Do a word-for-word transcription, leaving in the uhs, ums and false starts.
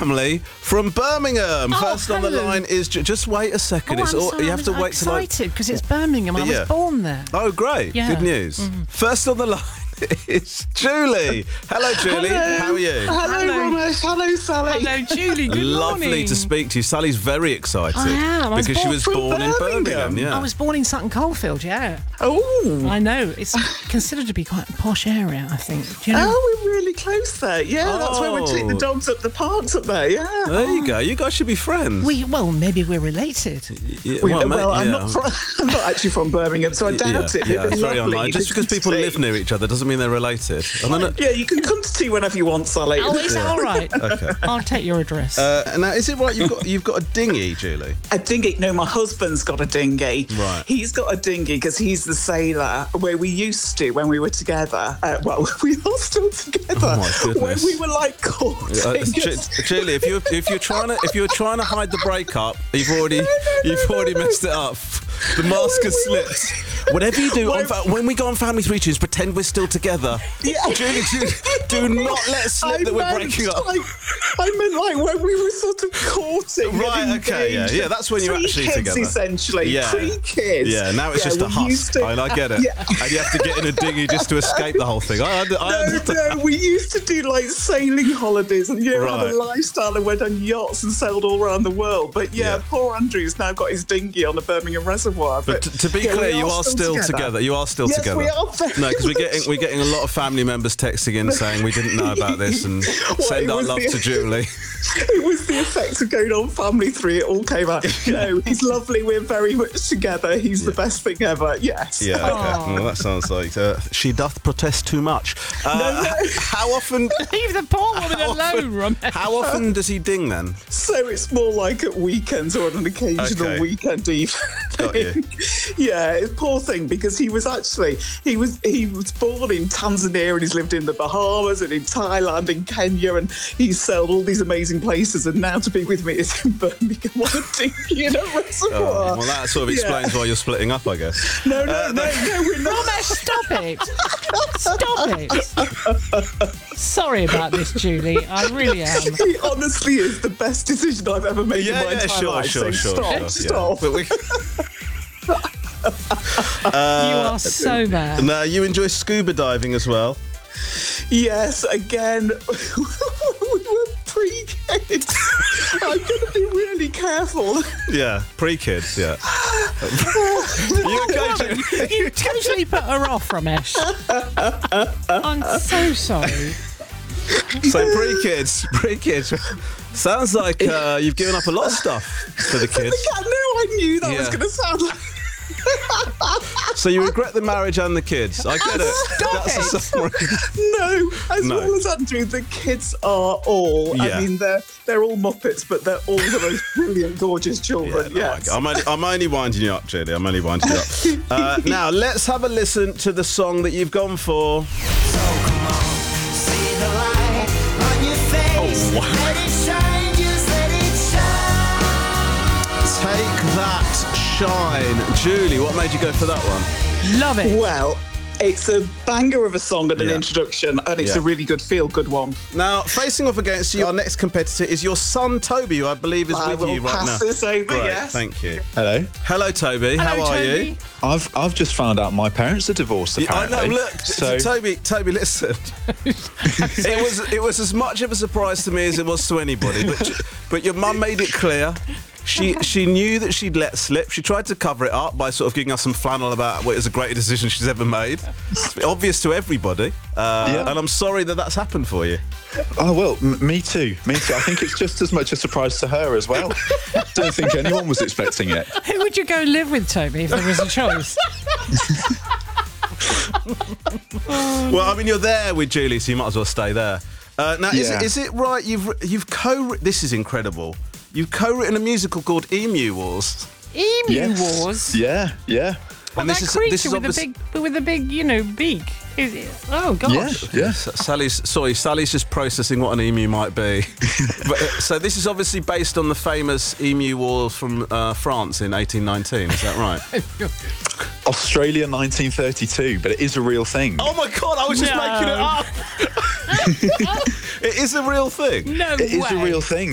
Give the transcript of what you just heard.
family from Birmingham. Oh, First on the hello. line is... Ju- just wait a second. Oh, it's I'm all, sorry, you have to I'm wait till like... excited because it's Birmingham. I Yeah. was born there. Oh, great. Yeah. Good news. Mm-hmm. First on the line is Julie. Hello, Julie. Hello. How are you? Hello, Hello. Ramesh. Hello, Sally. Hello, Julie. Good Lovely morning. to speak to you. Sally's very excited. I am. I was because she born was from born in Birmingham. Birmingham. Yeah. I was born in Sutton Coldfield, yeah. Oh. I know. It's considered to be quite a posh area, I think. Do you know? Oh, we're really close there. Yeah, that's where we take the Oh. dogs up the parks up there. Yeah. There you go. You guys should be friends. We well, maybe we're related. Yeah, We- well, well, mate, I'm yeah. not. From, I'm not actually from Birmingham, so I doubt yeah, it. yeah, It'd be it's very lovely unlikely. Just to because people see. live near each other doesn't mean they're related. And then, Yeah, you can come to tea whenever you want, Sally. Oh, is that all right? Okay. I'll take your address. uh, now, is it right you've got you've got a dinghy, Julie? A dinghy. No, my husband's got a dinghy. Right. He's got a dinghy because he's the sailor where we used to when we were together. Uh, well, we are still together. Oh, my goodness. When we were like courting. Uh, Ju- Julie, if you if you're trying to if you're trying to hide the breakup, you've already No, no, you've no, already no, no. messed it up. The mask has we were- slipped. Whatever you do, on When- fa- when we go on family reunions, pretend we're still together. Yeah. Julie, do, do not let slip I that we're meant breaking up. Like, I meant like when we were sort of courting. Right, and okay, yeah, engaged. yeah, that's when you're actually Pre-kids, together. essentially. Yeah. Pre-kids. Yeah, now it's Yeah, just a we used husk. to- I, I get it. Yeah. And you have to get in a dinghy just to escape the whole thing. I, under- I No, understand. no, we used to do like sailing holidays and you know have Right. a lifestyle and went on yachts and sailed all around the world. But yeah, Yeah. poor Andrew's now got his dinghy on the Birmingham Reservoir. But t- to be yeah, clear, we you are still together. You are still Yes, together. we are very No, because we're much. getting we're getting a lot of family members texting in saying we didn't know about this and send it our was love the- to Julie. It was the effect of going on Family Three. It all came out. No, he's lovely. We're very much together. He's the best thing ever. Yes. Yeah, okay. Well, that sounds like uh, she doth protest too much. Uh, No, no. How often? Leave the poor woman how alone, often, Ramesh. how often does he ding then? So it's more like at weekends or on an occasional Okay. weekend evening. Got you. Yeah, it's a poor thing because he was actually he was he was born in Tanzania and he's lived in the Bahamas and in Thailand and Kenya and he's sailed all these amazing places and now to be with me is in Birmingham on a dinghy in a reservoir. Oh, well, that sort of Yeah. explains why you're splitting up, I guess. No, no, Uh, no, no, we're not. Ramesh, stop it. Stop it. Sorry about this, Julie. I really am. He honestly is the best decision I've ever made Yeah, in my yeah, entire sure, life. sure, so sure, stop, sure. stop. Yeah. But we, you are so bad. now, you enjoy scuba diving as well. Yes, again, we were pre-kids. I'm going to be really careful. Yeah, pre-kids, yeah. you okay, Julie? You totally put her off, Ramesh. I'm so sorry. So pre-kids, pre-kids. Sounds like uh, you've given up a lot of stuff for the kids. I knew I knew that was Yeah. going to sound like... So you regret the marriage and the kids. I get it. Stop That's it. a summary. No, as No. well as Andrew, the kids are all, Yeah. I mean, they're they're all Muppets, but they're all the most brilliant, gorgeous Yeah, children, no, yes. I'm, only, I'm only winding you up, Julie. I'm only winding you up. Uh, now, let's have a listen to the song that you've gone for. Oh, wow. Take That Shine. Julie, what made you go for that one? Love it. Well, it's a banger of a song and an Yeah. introduction, and it's Yeah. a really good feel-good one. Now, facing off against you, our next competitor is your son, Toby, who I believe is I with will you right pass now. this over, Great, yes. thank you. Hello. Hello, Toby. Hello, How are Toby. you? I've I've just found out my parents are divorced. Yeah, I Apparently. know. Look, so Toby, Toby, listen. it was it was as much of a surprise to me as it was to anybody. But but your mum made it clear. She she knew that she'd let slip. She tried to cover it up by sort of giving us some flannel about what is the greatest decision she's ever made. It's obvious to everybody. Uh, Yeah. And I'm sorry that that's happened for you. oh well, m- me too. Me too. I think it's just as much a surprise to her as well. Don't think anyone was expecting it. Who would you go live with, Toby, if there was a choice? Well, I mean, you're there with Julie, so you might as well stay there. Uh, now, is, Yeah. it, is it right? You've you've co. This is incredible. You've co-written a musical called Emu Wars. Emu Yes. Wars. Yeah, yeah, Well, And that this is- creature this is with the obvious- big, with the big, you know, beak. Is it? Oh gosh. yeah, yeah. S- Sally's sorry. Sally's just processing what an emu might be. but, uh, so this is obviously based on the famous emu wars from uh, France in eighteen nineteen. Is that right? Australia nineteen thirty-two, but it is a real thing. Oh my God! I was just No. making it up. It is a real thing. No it is way. a real thing.